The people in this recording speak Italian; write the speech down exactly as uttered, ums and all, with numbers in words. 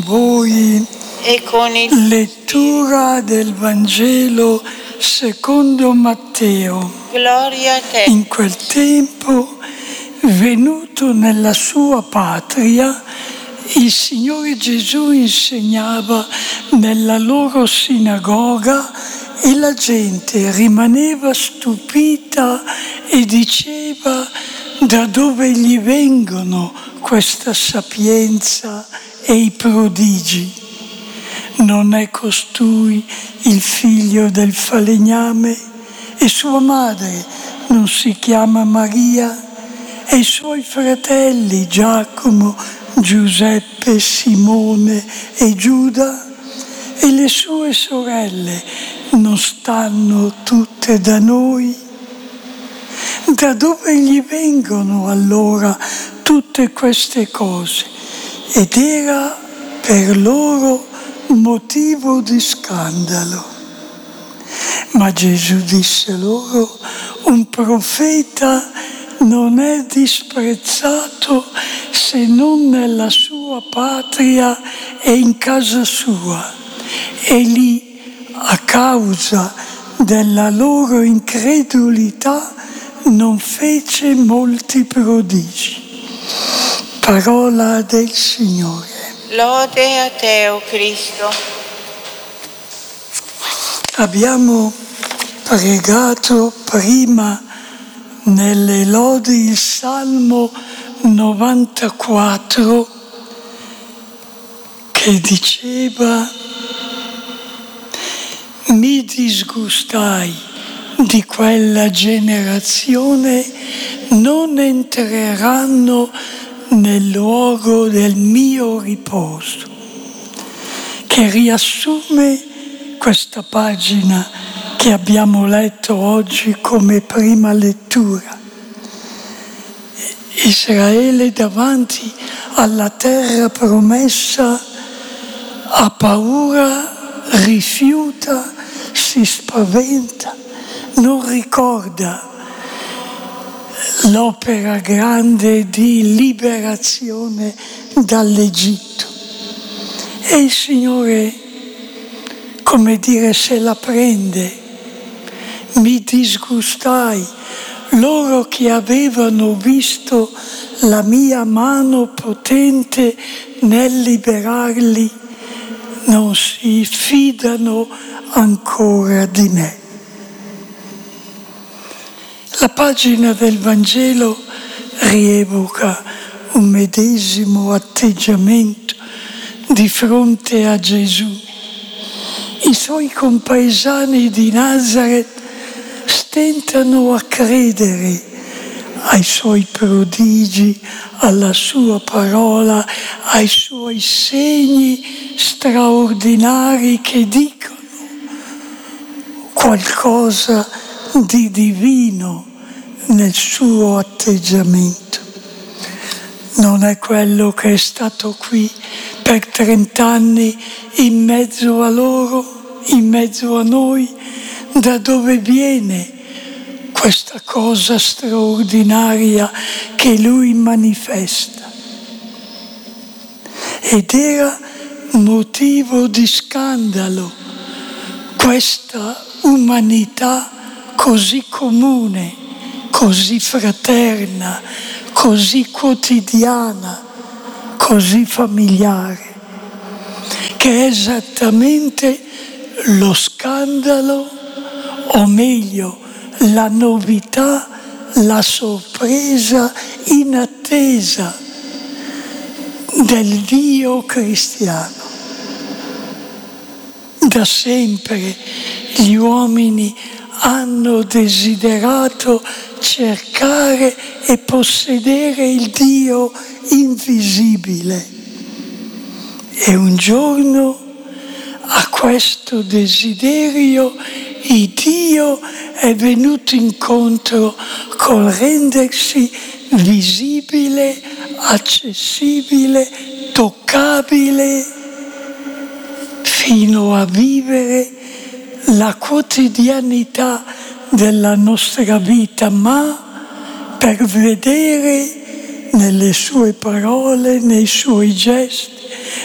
Voi e con il lettura del Vangelo secondo Matteo. Gloria a te. In quel tempo, venuto nella sua patria, il Signore Gesù insegnava nella loro sinagoga e la gente rimaneva stupita e diceva: da dove gli vengono questa sapienza e i prodigi? Non è costui il figlio del falegname? E sua madre non si chiama Maria? E i suoi fratelli Giacomo, Giuseppe, Simone e Giuda? E le sue sorelle non stanno tutte da noi? Da dove gli vengono allora tutte queste cose? Ed era per loro motivo di scandalo. Ma Gesù disse loro: un profeta non è disprezzato se non nella sua patria e in casa sua. E lì, a causa della loro incredulità, non fece molti prodigi. Parola del Signore. Lode a te, o Cristo. Abbiamo pregato prima nelle lodi il Salmo novantaquattro che diceva: mi disgustai di quella generazione, non entreranno nel luogo del mio riposo, che riassume questa pagina che abbiamo letto oggi come prima lettura. Israele davanti alla terra promessa ha paura, rifiuta, si spaventa, non ricorda l'opera grande di liberazione dall'Egitto. E il Signore, come dire, se la prende. Mi disgustai, loro che avevano visto la mia mano potente nel liberarli, non si fidano ancora di me. La pagina del Vangelo rievoca un medesimo atteggiamento di fronte a Gesù. I suoi compaesani di Nazaret stentano a credere ai suoi prodigi, alla sua parola, ai suoi segni straordinari che dicono qualcosa di divino nel suo atteggiamento. Non è quello che è stato qui per trent'anni in mezzo a loro, in mezzo a noi. Da dove viene questa cosa straordinaria che lui manifesta? Ed era motivo di scandalo questa umanità così comune, così fraterna, così quotidiana, così familiare, che è esattamente lo scandalo, o meglio, la novità, la sorpresa inattesa del Dio cristiano. Da sempre gli uomini hanno desiderato cercare e possedere il Dio invisibile. E un giorno a questo desiderio il Dio è venuto incontro col rendersi visibile, accessibile, toccabile, fino a vivere la quotidianità della nostra vita, ma per vedere nelle sue parole, nei suoi gesti,